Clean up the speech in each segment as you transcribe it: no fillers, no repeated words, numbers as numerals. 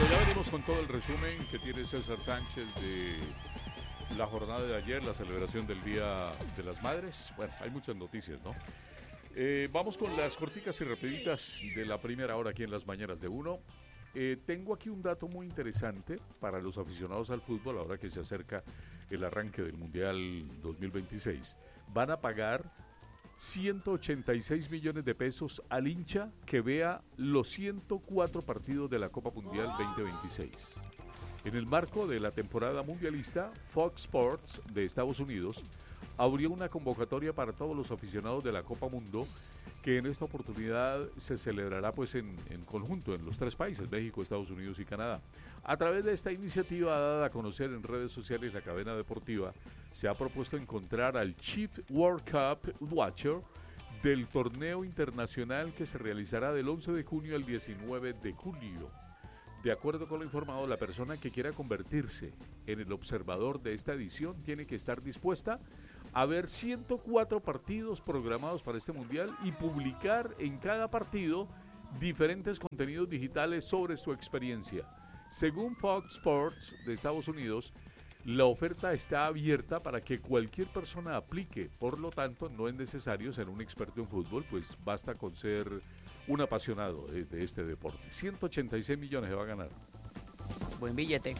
Ya venimos con todo el resumen que tiene César Sánchez de la jornada de ayer, la celebración del Día de las Madres. Bueno, hay muchas noticias, ¿no? Vamos con las corticas y rapiditas de la primera hora aquí en las mañanas de Uno. Tengo aquí un dato muy interesante para los aficionados al fútbol ahora que se acerca el arranque del Mundial 2026. Van a pagar 186 millones de pesos al hincha que vea los 104 partidos de la Copa Mundial 2026. En el marco de la temporada mundialista, Fox Sports de Estados Unidos abrió una convocatoria para todos los aficionados de la Copa Mundo, que en esta oportunidad se celebrará pues en conjunto en los tres países, México, Estados Unidos y Canadá. A través de esta iniciativa dada a conocer en redes sociales, la cadena deportiva se ha propuesto encontrar al Chief World Cup Watcher del torneo internacional que se realizará del 11 de junio al 19 de julio. De acuerdo con lo informado, la persona que quiera convertirse en el observador de esta edición tiene que estar dispuesta a ver 104 partidos programados para este mundial y publicar en cada partido diferentes contenidos digitales sobre su experiencia. Según Fox Sports de Estados Unidos, la oferta está abierta para que cualquier persona aplique, por lo tanto no es necesario ser un experto en fútbol, pues basta con ser un apasionado de este deporte. 186 millones se va a ganar. Buen billete.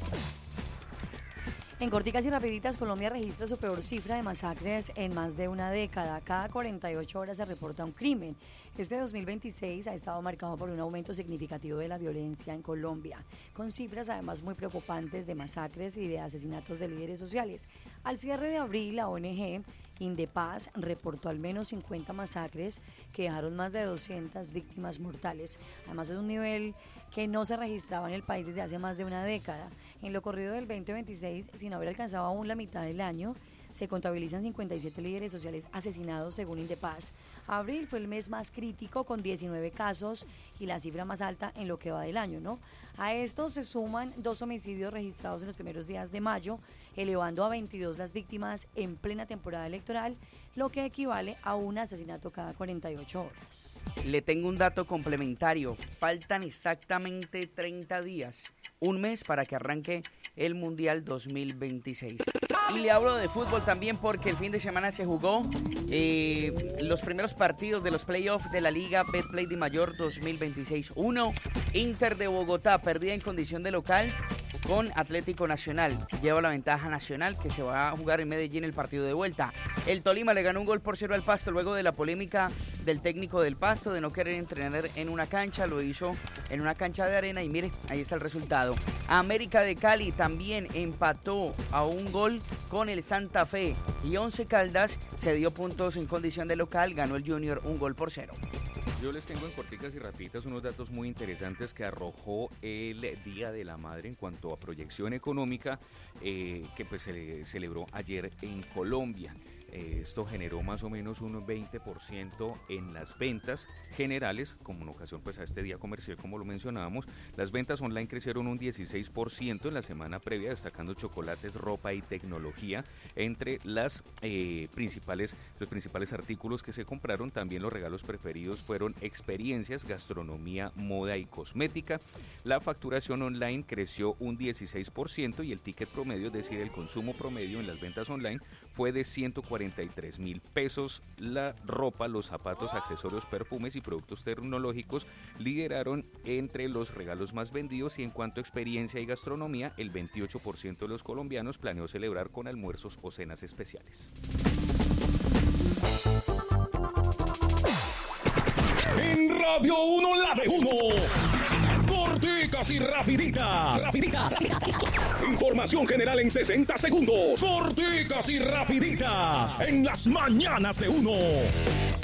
En corticas y rapiditas, Colombia registra su peor cifra de masacres en más de una década. Cada 48 horas se reporta un crimen. Este 2026 ha estado marcado por un aumento significativo de la violencia en Colombia, con cifras además muy preocupantes de masacres y de asesinatos de líderes sociales. Al cierre de abril, la ONG Indepaz reportó al menos 50 masacres que dejaron más de 200 víctimas mortales. Además, es un nivel que no se registraba en el país desde hace más de una década. En lo corrido del 2026, sin haber alcanzado aún la mitad del año, se contabilizan 57 líderes sociales asesinados según Indepaz. Abril fue el mes más crítico con 19 casos y la cifra más alta en lo que va del año, ¿no? A esto se suman 2 homicidios registrados en los primeros días de mayo, elevando a 22 las víctimas en plena temporada electoral, lo que equivale a un asesinato cada 48 horas. Le tengo un dato complementario. Faltan exactamente 30 días, un mes para que arranque el Mundial 2026. Y le hablo de fútbol también porque el fin de semana se jugó los primeros partidos de los playoffs de la Liga Betplay de Mayor 2026. 1, Inter de Bogotá, perdida en condición de local con Atlético Nacional. Lleva la ventaja Nacional, que se va a jugar en Medellín el partido de vuelta. El Tolima le ganó 1-0 al Pasto luego de la polémica del técnico del Pasto de no querer entrenar en una cancha. Lo hizo en una cancha de arena y mire, ahí está el resultado. América de Cali también empató a 1 gol con el Santa Fe y Once Caldas se dio puntos en condición de local, ganó el Junior 1-0. Yo les tengo en corticas y rapiditas unos datos muy interesantes que arrojó el Día de la Madre en cuanto a proyección económica que pues se celebró ayer en Colombia. Esto generó más o menos un 20% en las ventas generales, como en ocasión pues a este día comercial como lo mencionábamos. Las ventas online crecieron un 16% en la semana previa, destacando chocolates, ropa y tecnología entre los principales artículos que se compraron. También los regalos preferidos fueron experiencias, gastronomía, moda y cosmética. La facturación online creció un 16% y el ticket promedio, es decir, el consumo promedio en las ventas online fue de 143,000 pesos. La ropa, los zapatos, accesorios, perfumes y productos tecnológicos lideraron entre los regalos más vendidos, y en cuanto a experiencia y gastronomía, el 28% de los colombianos planeó celebrar con almuerzos o cenas especiales. En Radio 1, la de 1. Corticas y rapiditas. Información general en 60 segundos. Corticas y rapiditas en las mañanas de 1.